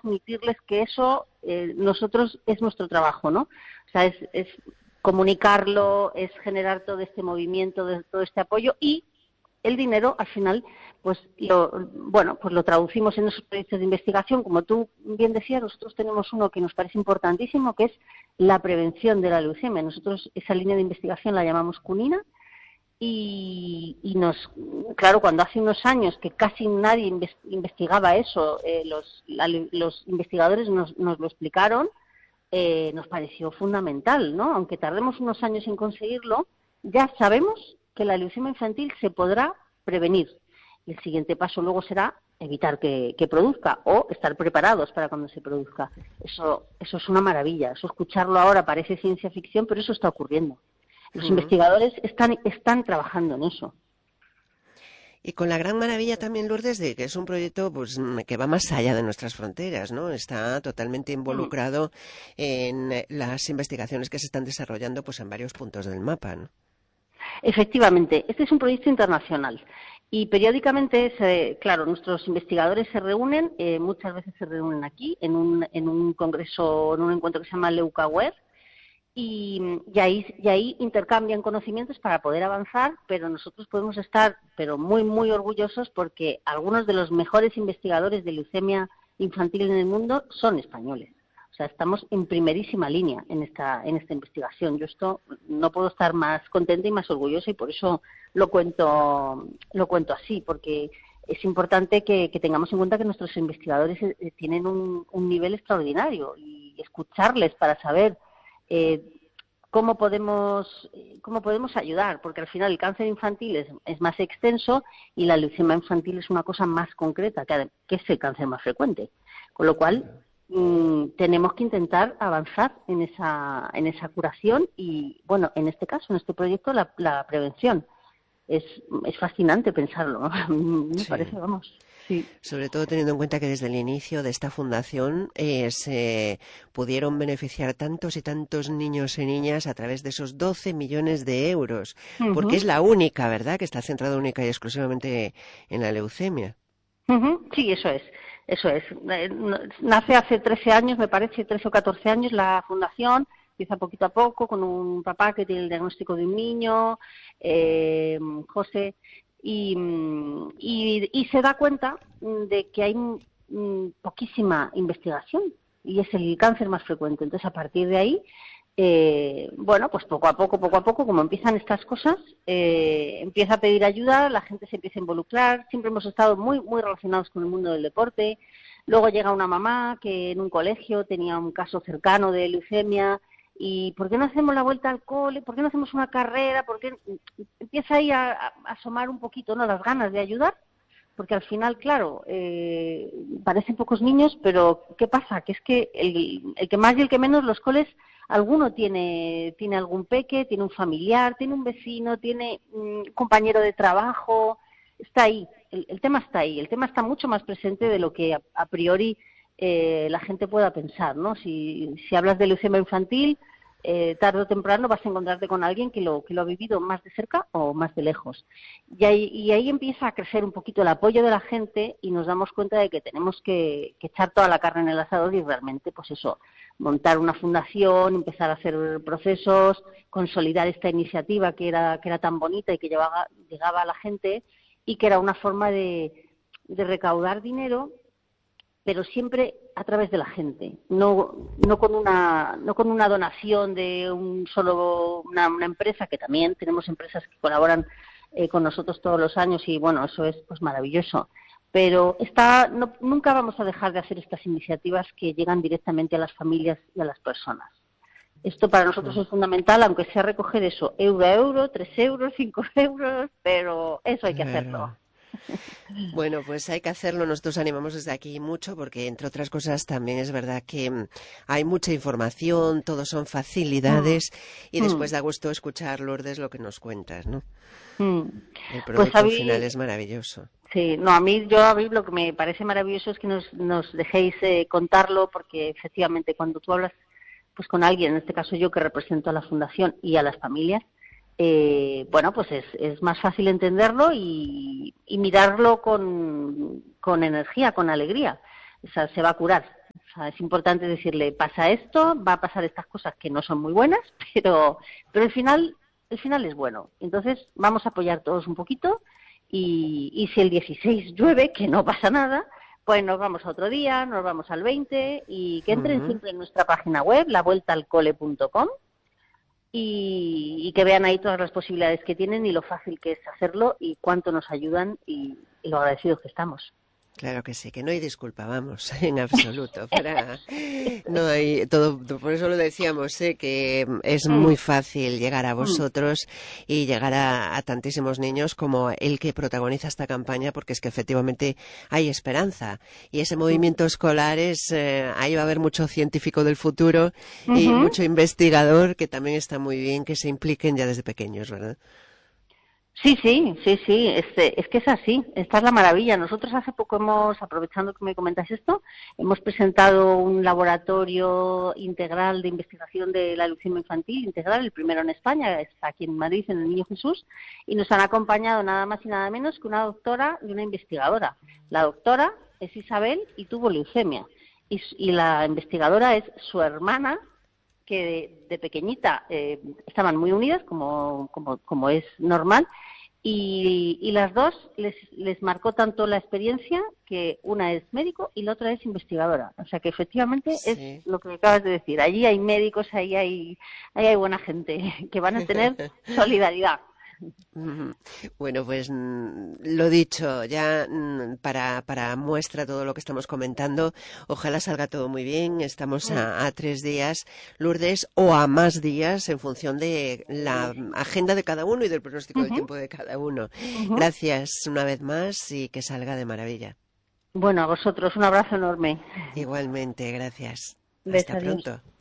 transmitirles que eso nosotros es nuestro trabajo, ¿no? O sea, es comunicarlo, es generar todo este movimiento, todo este apoyo, y el dinero al final pues lo traducimos en esos proyectos de investigación. Como tú bien decías, nosotros tenemos uno que nos parece importantísimo, que es la prevención de la leucemia. Nosotros esa línea de investigación la llamamos CUNINA, y claro, cuando hace unos años que casi nadie investigaba eso, los investigadores nos lo explicaron, nos pareció fundamental, ¿no? Aunque tardemos unos años en conseguirlo, ya sabemos que la leucemia infantil se podrá prevenir. El siguiente paso luego será evitar que produzca, o estar preparados para cuando se produzca. Eso es una maravilla. Eso, escucharlo ahora parece ciencia ficción, pero eso está ocurriendo. Los investigadores están trabajando en eso. Y con la gran maravilla también, Lourdes, de que es un proyecto pues que va más allá de nuestras fronteras, ¿no? Está totalmente involucrado en las investigaciones que se están desarrollando pues en varios puntos del mapa, ¿no? Efectivamente, este es un proyecto internacional y periódicamente, claro, nuestros investigadores se reúnen, muchas veces se reúnen aquí en un congreso, en un encuentro que se llama Leucaware, y ahí intercambian conocimientos para poder avanzar, pero nosotros podemos estar muy, muy orgullosos porque algunos de los mejores investigadores de leucemia infantil en el mundo son españoles. O sea, estamos en primerísima línea en esta investigación. Yo no puedo estar más contenta y más orgullosa, y por eso lo cuento así, porque es importante que tengamos en cuenta que nuestros investigadores tienen un nivel extraordinario, y escucharles para saber cómo podemos ayudar, porque al final el cáncer infantil es más extenso y la leucemia infantil es una cosa más concreta, que es el cáncer más frecuente. Con lo cual tenemos que intentar avanzar en esa curación y, bueno, en este caso, en este proyecto, la prevención. Es fascinante pensarlo, ¿no? Me parece, vamos. Sí. Sobre todo teniendo en cuenta que desde el inicio de esta fundación se pudieron beneficiar tantos y tantos niños y niñas a través de esos 12 millones de euros, porque es la única, ¿verdad?, que está centrada única y exclusivamente en la leucemia. Sí, eso es. Nace hace 13 años, me parece, 13 o 14 años la fundación. Empieza poquito a poco con un papá que tiene el diagnóstico de un niño, José, y se da cuenta de que hay poquísima investigación y es el cáncer más frecuente. Entonces, a partir de ahí, pues poco a poco, como empiezan estas cosas, empieza a pedir ayuda, la gente se empieza a involucrar. Siempre hemos estado muy, muy relacionados con el mundo del deporte. Luego llega una mamá que en un colegio tenía un caso cercano de leucemia. ¿Y por qué no hacemos la vuelta al cole? ¿Por qué no hacemos una carrera? ¿Por qué? Empieza ahí a asomar un poquito, ¿no?, las ganas de ayudar, porque al final, claro, parecen pocos niños, pero ¿qué pasa? Que es que el que más y el que menos, los coles, alguno tiene algún peque, tiene un familiar, tiene un vecino, tiene un compañero de trabajo, está ahí, el tema está ahí, el tema está mucho más presente de lo que a priori la gente pueda pensar, ¿no? Si hablas de leucemia infantil, tarde o temprano vas a encontrarte con alguien que lo ha vivido más de cerca o más de lejos. Y ahí empieza a crecer un poquito el apoyo de la gente, y nos damos cuenta de que tenemos que echar toda la carne en el asador y realmente, pues eso, montar una fundación, empezar a hacer procesos, consolidar esta iniciativa que era tan bonita y que llegaba a la gente, y que era una forma de recaudar dinero, pero siempre a través de la gente, no con una donación de una empresa, que también tenemos empresas que colaboran con nosotros todos los años, y bueno, eso es pues maravilloso. Pero nunca vamos a dejar de hacer estas iniciativas que llegan directamente a las familias y a las personas. Esto para nosotros es fundamental, aunque sea recoger eso, euro a euro, 3 euros, 5 euros, pero eso hay que hacerlo. Bueno, pues hay que hacerlo. Nosotros animamos desde aquí mucho porque, entre otras cosas, también es verdad que hay mucha información, todo son facilidades, y después da gusto escuchar, Lourdes, lo que nos cuentas, ¿no? El producto al final es maravilloso. Sí, no, a mí lo que me parece maravilloso es que nos dejéis contarlo, porque efectivamente cuando tú hablas pues con alguien, en este caso yo que represento a la fundación y a las familias, pues es más fácil entenderlo y mirarlo con energía, con alegría. O sea, se va a curar. O sea, es importante decirle, pasa esto, va a pasar estas cosas que no son muy buenas, pero el final es bueno. Entonces vamos a apoyar todos un poquito y si el 16 llueve, que no pasa nada, pues nos vamos a otro día, nos vamos al 20 y que entren siempre en nuestra página web, lavueltaalcole.com, y que vean ahí todas las posibilidades que tienen y lo fácil que es hacerlo y cuánto nos ayudan y lo agradecidos que estamos. Claro que sí, que no hay disculpa, vamos, en absoluto. No hay todo, por eso lo decíamos, que es muy fácil llegar a vosotros y llegar a tantísimos niños como el que protagoniza esta campaña, porque es que efectivamente hay esperanza. Y ese movimiento escolar ahí va a haber mucho científico del futuro y mucho investigador que también está muy bien que se impliquen ya desde pequeños, ¿verdad? Sí, es que es así, esta es la maravilla. Nosotros hace poco aprovechando que me comentas esto, hemos presentado un laboratorio integral de investigación de la leucemia infantil, integral, el primero en España, está aquí en Madrid, en el Niño Jesús, y nos han acompañado nada más y nada menos que una doctora y una investigadora. La doctora es Isabel y tuvo leucemia, y la investigadora es su hermana, que de pequeñita estaban muy unidas, como es normal, y las dos les marcó tanto la experiencia que una es médico y la otra es investigadora. O sea que efectivamente es lo que acabas de decir. Allí hay médicos, ahí hay buena gente que van a tener solidaridad. Bueno, pues lo dicho, ya para muestra todo lo que estamos comentando, ojalá salga todo muy bien. Estamos a 3 días, Lourdes, o a más días en función de la agenda de cada uno y del pronóstico del tiempo de cada uno. Gracias una vez más y que salga de maravilla. Bueno, a vosotros un abrazo enorme. Igualmente, gracias. Besos, Hasta pronto.